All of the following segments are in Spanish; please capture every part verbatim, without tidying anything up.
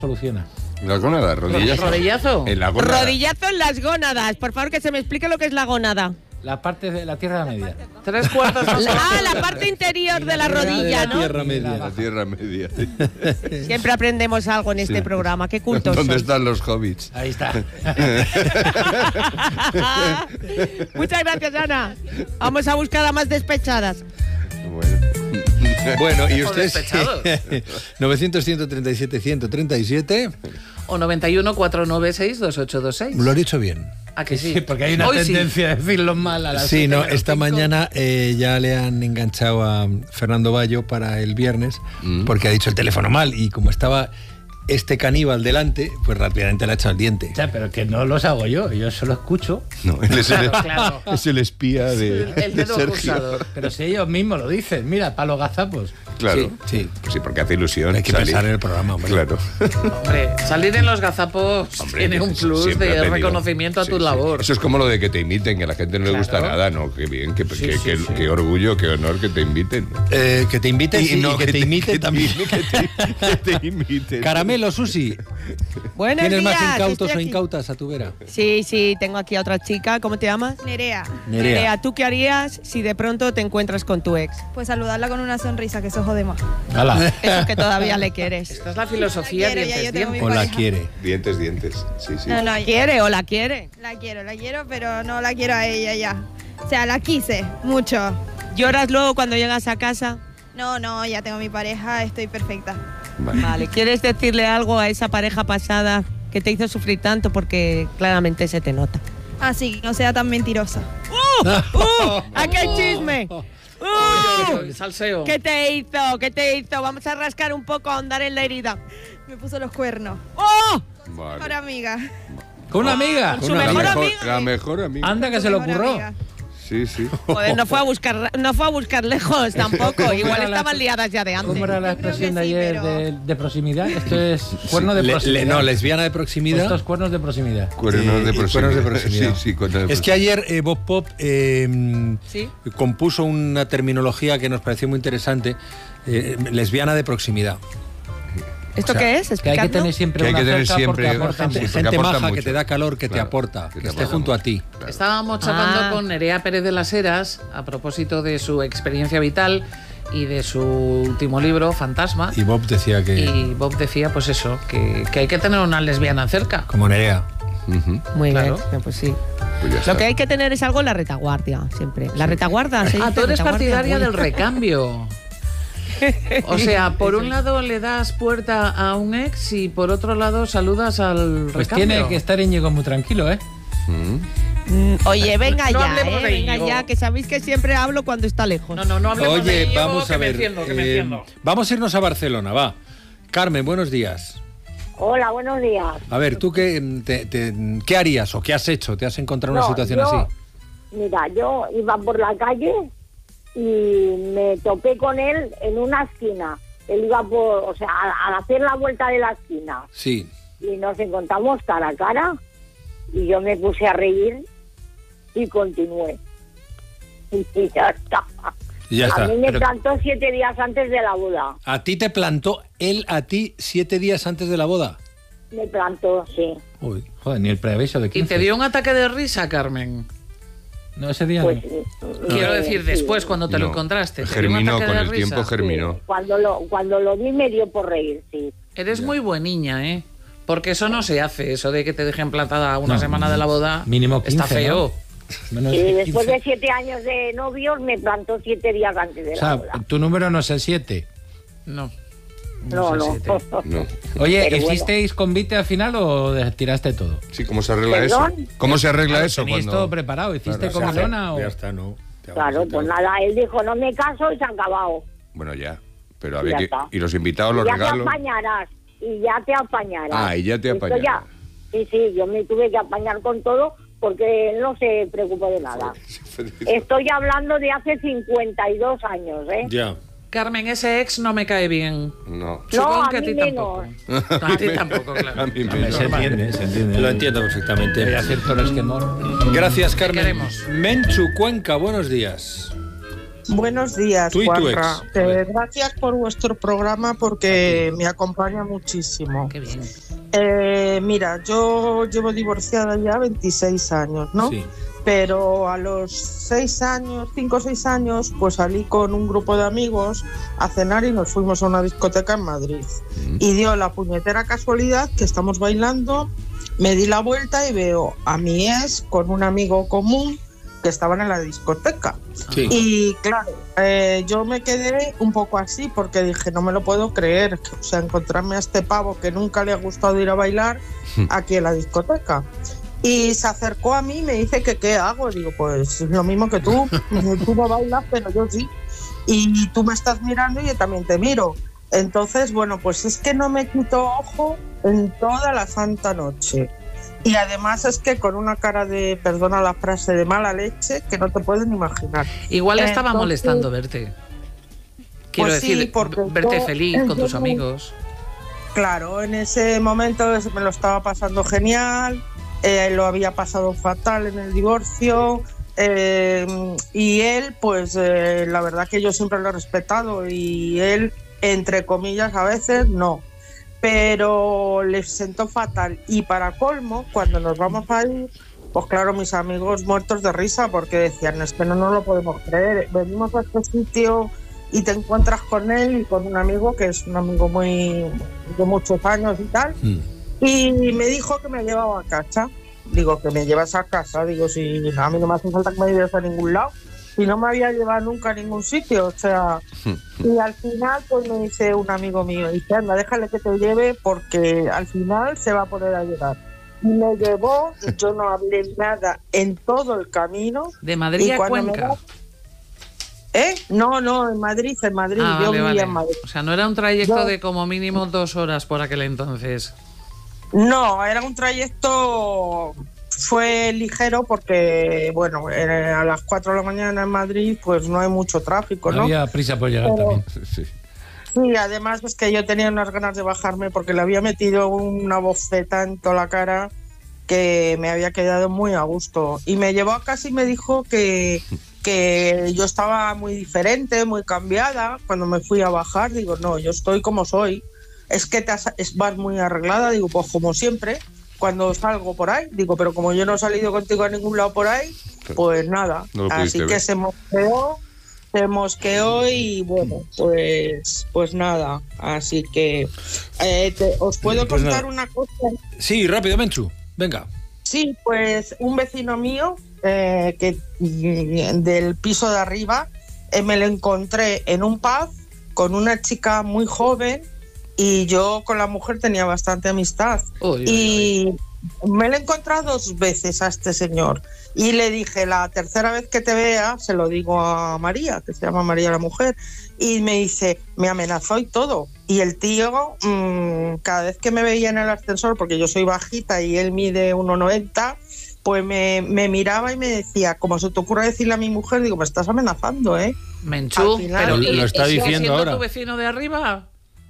soluciona. Las gónadas, rodillazo. ¿Rodillazo? En la gónada. Rodillazo en las gónadas. Por favor, que se me explique lo que es la gónada. La parte de la tierra media. Tres cuartos más. Ah, la parte interior de la rodilla, ¿no? La tierra media. La tierra media. Siempre aprendemos algo en este Sí. programa. Qué cultos ¿Dónde sois. están los hobbits? Ahí está. Muchas gracias, Ana. Vamos a buscar a más despechadas. Bueno. Bueno, y O usted despechados. novecientos, ciento treinta y siete, ciento treinta y siete. O noventa y uno, cuatrocientos noventa y seis, veintiocho veintiséis. Lo he dicho bien. ¿A que sí? Sí, porque hay una Hoy sí. tendencia a decirlo mal a las Sí, no, siete, esta cinco. mañana eh, ya le han enganchado a Fernando Bayo para el viernes Mm. porque ha dicho el teléfono mal y como estaba este caníbal delante, pues rápidamente le ha echado el diente. O sea, pero que no los hago yo, yo solo escucho. No, él es, el, Claro, claro. es el espía de, El- el de dedo Sergio. acusador. Pero si ellos mismos lo dicen, mira, para los gazapos. Claro. Sí, sí. Pues sí, porque hace ilusión. Hay que salir. pensar en el programa, hombre. Claro. Hombre, salir en los gazapos Hombre, tiene un plus siempre ha de tenido. reconocimiento a tu Sí, sí. labor. Eso es como lo de que te inviten, que a la gente no le Claro. gusta nada, ¿no? Qué bien, qué, Sí, qué- sí, qué- sí. qué orgullo, qué honor que te inviten. Eh, que te inviten y, no, y que, te imiten también. Que te, que te imiten. Caramelo, Susi. Buenos ¿Tienes días. más incautos estoy o aquí. incautas a tu vera? Sí, sí, tengo aquí a otra chica. ¿Cómo te llamas? Nerea, Nerea. ¿tú qué harías si de pronto te encuentras con tu ex? pues saludarla con una sonrisa, que eso jode más. Hala. Eso que todavía le quieres. Esta es la filosofía La quiero, ya dientes, yo tengo mi dientes. ¿O la pareja. quiere? Dientes, dientes. Sí, sí. No, no, ¿Quiere o la quiere? la quiero, la quiero, pero no la quiero a ella ya. O sea, la quise mucho. ¿Lloras luego cuando llegas a casa? No, no, ya tengo mi pareja, estoy perfecta. Vale. Vale, ¿quieres decirle algo a esa pareja pasada que te hizo sufrir tanto? Porque claramente se te nota. Así que no sea tan mentirosa. ¡Uh! ¡Aquí hay chisme! ¡Uh! El salseo. ¿Qué te hizo? ¿Qué te hizo? Vamos a rascar un poco, a ahondar en la herida. Me puso los cuernos. ¡Oh! Vale. Ahora amiga. Con una amiga. Con su la, mejor mejor, amiga. la mejor amiga. Anda que se le Mejor ocurrió. amiga. Sí, sí. Joder, no fue a buscar, no fue a buscar lejos tampoco. ¿Cómo Igual era la- estaban liadas ya de antes. ¿Cómo era la Yo creo expresión que de sí, ayer pero- de, de proximidad? Esto es cuerno de Le- proximidad. le- no, lesbiana de Pues proximidad. estos cuernos de proximidad. Cuernos Eh, de y proximidad. cuernos de proximidad. Sí, sí, cuernos de Es que ayer eh, Bob Pop eh, Sí. compuso una terminología que nos pareció muy interesante, eh, lesbiana de proximidad. ¿Esto O sea, qué es? Que hay que Explicadlo. tener siempre Que hay una que tener cerca siempre- porque aporta Gente, Sí, mucho. porque gente aporta maja que mucho. te da calor, que te Claro, aporta, que que, te esté aporta junto a mucho. ti. Claro. Estábamos charlando Ah. con Nerea Pérez de las Heras a propósito de su experiencia vital y de su último libro, Fantasma. Y Bob decía que, Y Bob decía, pues eso, que, que hay que tener una lesbiana cerca. como Nerea. Ujú. Muy Claro. bien, pues sí. Pues ya está. Lo que hay que tener es algo en la retaguardia, siempre. La retaguardia, ¿se Ah, dice tú eres retaguardia? partidaria Muy- del recambio. O sea, por un lado le das puerta a un ex y por otro lado saludas al Pues recambio. tiene que estar Íñigo muy tranquilo, ¿eh? Mm. Mm, Oye, venga No ya, hablemos eh, de venga Íñigo. ya, que sabéis que siempre hablo cuando está lejos. No, no, no hablemos de Oye, ello, vamos que a me ver. enciendo, que me eh, enciendo. vamos a irnos a Barcelona, va. Carmen, buenos días. Hola, buenos días. A ver, ¿tú qué, mm, te- te- qué harías o qué has hecho? ¿Te has encontrado una No, situación yo- así? Mira, yo iba por la calle y me topé con él en una esquina. Él iba por, o sea, al, al hacer la vuelta de la esquina Sí. y nos encontramos cara a cara y yo me puse a reír y continué. Y ya está. Y ya a está. mí me Pero plantó siete días antes de la boda. ¿a ti te plantó él a ti siete días antes de la boda? Me plantó, sí. Uy. Joder, ni el preaviso de ¿Y quince. te dio un ataque de risa, Carmen? No, ese día Pues, no. Quiero eh, decir, sí. después, cuando te lo No, encontraste. ¿te dio un Germinó, ataque con de el risa? tiempo germinó. Cuando lo, cuando lo vi me dio por reír, sí. Eres muy buen niña, ¿eh? Porque eso no se hace, eso de que te dejen plantada una No, semana de la boda. mínimo quince, Está feo. ¿no? Menos Y de después quince. de siete años de novios me plantó siete días antes de O la sea, boda. tu número no es el siete. No. No, sé no. si te- No. Oye, Pero bueno. ¿hicisteis convite al final o de- tiraste todo? Sí, ¿cómo se arregla ¿Perdón? eso? ¿Cómo se arregla eso? ¿Tenéis Cuando... todo preparado? ¿Hiciste Claro, comilona o...? Ya está, no. Te Claro, vamos a pues entrar. nada, él dijo, no me caso y se ha acabado. Bueno, ya. Pero a Ya ver, ¿qué- está. ¿y los invitados, los ya regalos? te apañarás, y ya te apañarás. Ah, y ya te Esto apañarás. ya- Sí, sí, yo me tuve que apañar con todo porque él no se preocupó de nada. Estoy hablando de hace cincuenta y dos años, ¿eh? Ya. Carmen, ese ex no me cae bien. No. Supongo a que a mí ti menos. tampoco. A ti tampoco, claro. A mí Hombre, menos. se entiende, se entiende. Lo entiendo perfectamente. Voy a hacer toros quemor. Gracias, Carmen. queremos? Menchu Cuenca, buenos días. Buenos días, Tú y tu Juanra. ex. Eh, gracias por vuestro programa porque me acompaña muchísimo. Qué bien. Eh, mira, yo llevo divorciada ya veintiséis años, ¿no? Sí. Pero a los seis años, cinco o seis años, pues salí con un grupo de amigos a cenar y nos fuimos a una discoteca en Madrid. Y dio la puñetera casualidad que estamos bailando, me di la vuelta y veo a mi ex con un amigo común que estaban en la discoteca. Sí. Y claro, eh, yo me quedé un poco así porque dije, no me lo puedo creer, o sea, encontrarme a este pavo que nunca le ha gustado ir a bailar aquí en la discoteca. Y se acercó a mí y me dice que qué hago. Digo, pues lo mismo que tú, tú no bailas, pero yo sí. Y tú me estás mirando y yo también te miro. Entonces, bueno, pues es que no me quito ojo en toda la santa noche. Y además es que con una cara de, perdona la frase, de mala leche, que no te pueden imaginar. Igual le estaba Entonces, molestando verte. Quiero pues sí, decir, porque verte yo- feliz con tus yo- amigos. Claro, en ese momento me lo estaba pasando genial, eh, lo había pasado fatal en el divorcio, eh, y él, pues eh, la verdad que yo siempre lo he respetado y él, entre comillas, a veces no. Pero le sentó fatal. Y para colmo, cuando nos vamos a ir, pues claro, mis amigos muertos de risa porque decían, es que no nos lo podemos creer. Venimos a este sitio y te encuentras con él y con un amigo que es un amigo muy de muchos años y tal. Mm. Y me dijo que me llevaba a casa. Digo, que me llevas a casa. Digo, si a mí no me hace falta que me lleves a ningún lado. Y no me había llevado nunca a ningún sitio, o sea, y al final pues me dice un amigo mío, dice, anda, déjale que te lleve porque al final se va a poner a llorar. Y me llevó, yo no hablé nada en todo el camino. De Madrid y a cuando me Cuenca. va- ¿Eh? No, no, en Madrid, en Madrid, Ah, yo vale, vivía vale. en Madrid. O sea, no era un trayecto Yo- de como mínimo dos horas por aquel entonces. No, era un trayecto, fue ligero porque, bueno, eh, a las cuatro de la mañana en Madrid pues no hay mucho tráfico, ¿no? Había prisa por llegar Pero- también. Sí. Sí, además es que yo tenía unas ganas de bajarme porque le había metido una bofeta en toda la cara que me había quedado muy a gusto. Y me llevó a casa y me dijo que, que yo estaba muy diferente, muy cambiada. Cuando me fui a bajar, digo, no, yo estoy como soy. Es que te has- es- vas muy arreglada, digo, pues como siempre, cuando salgo por ahí. Digo, pero como yo no he salido contigo a ningún lado por ahí, pues nada. No lo Así pudiste que ver. se mosqueó. Se mosqueó y bueno, pues pues nada. Así que eh, te- os puedo Pues contar nada. una cosa. Sí, rápido, Menchu. Venga. Sí, pues un vecino mío eh, que mm, del piso de arriba eh, me lo encontré en un pub con una chica muy joven y yo con la mujer tenía bastante amistad. Uy, uy, y me lo he encontrado dos veces a este señor y le dije, la tercera vez que te vea, se lo digo a María, que se llama María la mujer, y me dice, me amenazó y todo. Y el tío, mmm, cada vez que me veía en el ascensor, porque yo soy bajita y él mide uno noventa, pues me, me miraba y me decía, como se te ocurre decirle a mi mujer, digo, me estás amenazando, ¿eh? Menchú, Al final- pero Lo- ¿y- lo está y sigue diciendo siendo ahora. tu vecino de arriba?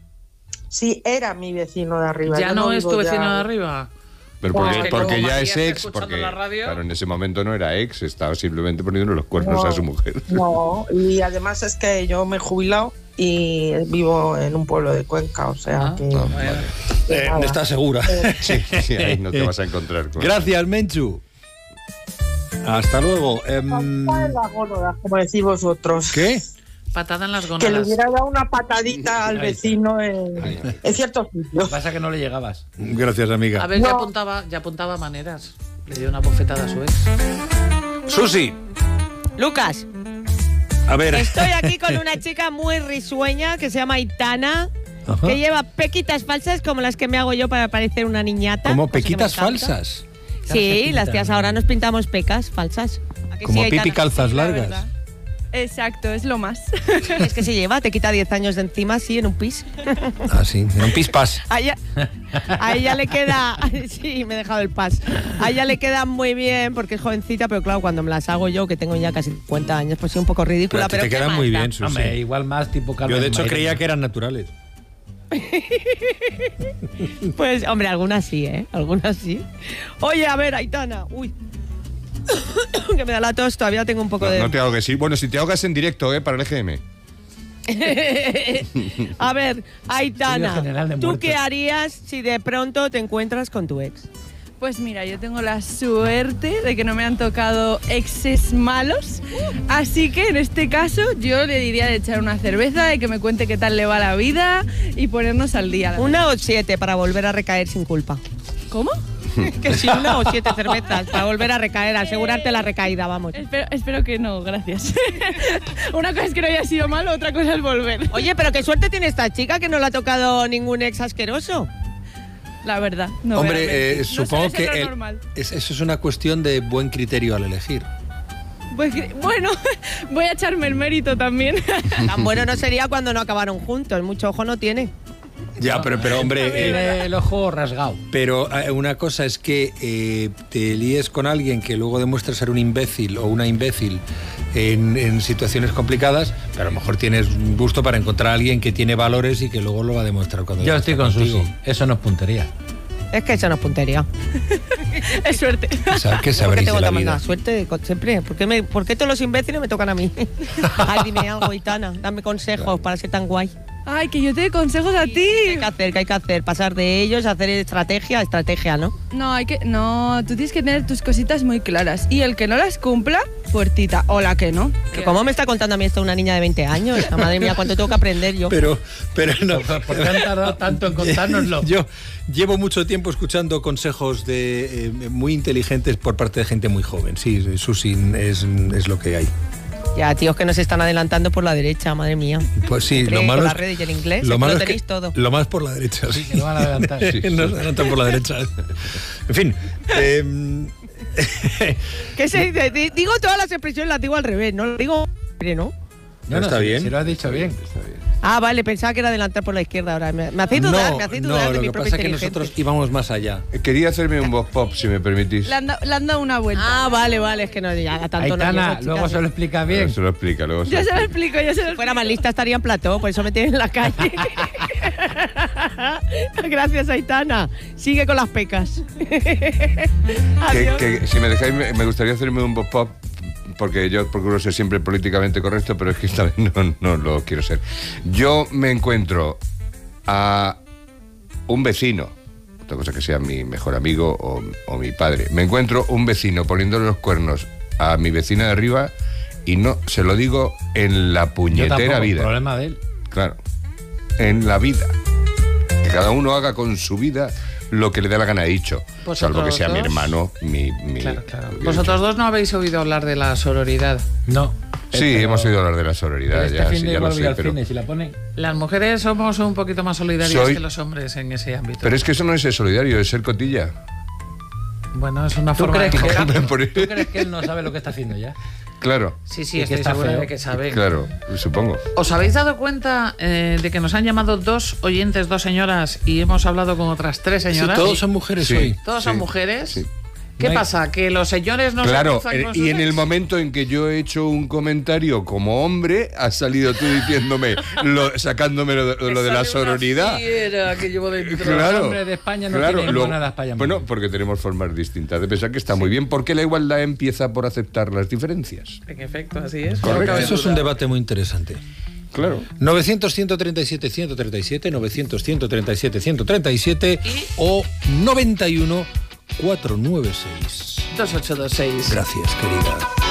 Sí, era mi vecino de arriba. Ya yo no es vivo tu ya- vecino de arriba. Pero Bueno, porque, es que porque como ya María es está ex, escuchando porque la radio. claro, en ese momento no era ex, estaba simplemente poniéndole los cuernos No. a su mujer. No, y además es que yo me he jubilado y vivo en un pueblo de Cuenca, o sea Ah, que... Ah, Bueno. vale. Eh, nada. ¿Estás segura? Sí, sí, ahí no te vas a encontrar con... Gracias, Menchu. Hasta luego. Em, Patada en la gónada, como decís vosotros. ¿Qué? Patada en las Que le gónadas. hubiera dado una patadita al Ahí está. vecino en, en ciertos sitios. Pasa que no le llegabas. Gracias, amiga. A ver, ya No. apuntaba, ya apuntaba maneras. Le dio una bofetada a su ex. Susi, Lucas, a ver. estoy aquí con una chica muy risueña que se llama Aitana, Ajá. que lleva pequitas falsas como las que me hago yo para parecer una niñata. Como cosa que me pequitas encanta. falsas. Sí, las tías ahora nos pintamos pecas falsas. ¿A que Como sí, Aitana? pipi calzas Sí, la largas. verdad. Exacto, es lo más. Es que se lleva, te quita diez años de encima, sí, en un pis. Ah, sí, en un pispas. A ella, a ella le queda. Sí, me he dejado el pas. A ella le queda muy bien porque es jovencita, pero claro, cuando me las hago yo, que tengo ya casi cincuenta años, pues sí, un poco ridícula. Pero a ti Pero te ¿qué quedan más muy da? bien, Susi. Hombre, igual más tipo Carmen Yo de hecho Mairena. creía que eran naturales. Pues, hombre, algunas sí, ¿eh? Algunas sí. Oye, a ver, Aitana. Uy. Que me da la tos, todavía tengo un poco No, de... no te ahogues, sí. Bueno, si te ahogas en directo, ¿eh? Para el E G M. A ver, Estudio Aitana, General de ¿tú Muertos. qué harías si de pronto te encuentras con tu ex? Pues mira, yo tengo la suerte de que no me han tocado exes malos, así que en este caso yo le diría de echar una cerveza, de que me cuente qué tal le va la vida y ponernos al día. la Una o siete para volver a recaer sin culpa. verdad. ¿Cómo? Que si una o siete cervezas para volver a recaer, asegurarte la recaída, vamos. Espero, espero que no, gracias. Una cosa es que no haya sido malo, otra cosa es volver. Oye, pero qué suerte tiene esta chica que no le ha tocado ningún ex asqueroso. La verdad. No voy a Hombre, eh, mentir. No supongo suele que ser lo el- normal. es- eso es una cuestión de buen criterio al elegir. Pues, bueno, voy a echarme el mérito también. Tan bueno no sería cuando no acabaron juntos, mucho ojo no tiene. Ya, pero, pero hombre, eh, Tiene el ojo rasgado. pero eh, una cosa es que eh, te líes con alguien que luego demuestra ser un imbécil o una imbécil en, en situaciones complicadas, pero a lo mejor tienes un gusto para encontrar a alguien que tiene valores y que luego lo va a demostrar cuando Yo ya estoy está con contigo. Susi. Eso no es puntería. Es que eso no es puntería. Es suerte. O sea, ¿qué ¿Por qué sabréis tengo de la tan vida? mala suerte con- siempre? ¿Por qué, me, ¿Por qué todos los imbéciles me tocan a mí? Ay, dime algo, Aitana. Dame consejos para ser tan guay. Ay, que yo te doy consejos a ti. ¿Qué hay que hacer? ¿Qué hay que hacer? Pasar de ellos, hacer estrategia, estrategia, ¿no? No, hay que, no, tú tienes que tener tus cositas muy claras. Y el que no las cumpla, puertita. O la que no. Que ¿Cómo me está contando a mí esto una niña de veinte años? Madre mía, cuánto tengo que aprender yo. Pero, pero no. ¿Por qué han tardado tanto en contárnoslo? Yo llevo mucho tiempo escuchando consejos de, eh, muy inteligentes por parte de gente muy joven. Sí, Susi, es, es lo que hay. Ya, tíos que nos están adelantando por la derecha, madre mía. Pues sí, Siempre lo malo con es las redes y el inglés, lo siempre malo lo es que tenéis todo. lo más por la derecha, sí. Que lo van a adelantar. Sí, nos adelantan por la derecha. En fin. eh, ¿Qué se dice? Di- Digo todas las expresiones, las digo al revés, no lo digo hombre, ¿no? No, está si- bien. Si lo has dicho bien. Ah, vale, pensaba que era adelantar por la izquierda ahora. Me, me hacéis dudar, me hacéis no, dudar de lo mi que propia pasa es que inteligencia. nosotros íbamos más allá. Quería hacerme un vox pop, si me permitís. Le han, da- le han dado una vuelta. Ah, vale, vale, es que no, ya tanto no Aitana, llego, luego chicas. se lo explica bien. Se lo explica, luego se Yo lo se lo explica. explico, yo se lo Si fuera explico. más lista estaría en plató, por eso me tienen en la calle. Gracias, Aitana. Sigue con las pecas. Que, Adiós. que si me dejáis, me, me gustaría hacerme un vox pop, porque yo procuro ser siempre políticamente correcto, pero es que esta vez no, no lo quiero ser. Yo me encuentro a un vecino, otra cosa que sea mi mejor amigo o, o mi padre, me encuentro un vecino poniéndole los cuernos a mi vecina de arriba y no se lo digo en la Yo puñetera tampoco, vida. problema de él. Claro, en la vida. Que cada uno haga con su vida lo que le dé la gana, he dicho. Vosotros Salvo que sea mi dos. hermano, mi... mi Claro, claro. lo que he Vosotros dicho. dos no habéis oído hablar de la sororidad. No. Sí, Pero- hemos oído hablar de la sororidad, Este ya, fin sí, de ya lo igual voy sé, al pero... cine, si la ponen. Las mujeres somos un poquito más solidarias Soy- que los hombres en ese ámbito. Pero es que eso no es ser solidario, es ser cotilla. Bueno, es una ¿Tú forma crees, de que, coger. Por- ¿Tú crees que él no sabe lo que está haciendo ya? Claro, Sí, sí, Y que estoy está segura feo. de que saben. claro, supongo. ¿Os habéis dado cuenta eh, de que nos han llamado dos oyentes, dos señoras, y hemos hablado con otras tres Sí, señoras? todos son mujeres Sí. hoy. ¿Todos Sí, son mujeres? sí. ¿Qué No hay- pasa? ¿Que los señores no Claro, se cruzan con y sus en el ex? momento en que yo he hecho un comentario como hombre, has salido tú diciéndome, lo, sacándome lo, de- lo de la Sale una sororidad. fiera que llevo dentro. Claro, Los hombres de España no claro, tienen lo- monedas para llamar. Bueno, porque tenemos formas distintas de pensar que está muy bien, porque la igualdad empieza por aceptar las diferencias. En efecto, así es. Correcto. No cabe Eso es un duda. debate muy interesante. Claro. novecientos, ciento treinta y siete, ciento treinta y siete, novecientos, ciento treinta y siete, ciento treinta y siete o noventa y uno, cuatrocientos noventa y seis. dos ocho dos seis. Gracias, querida.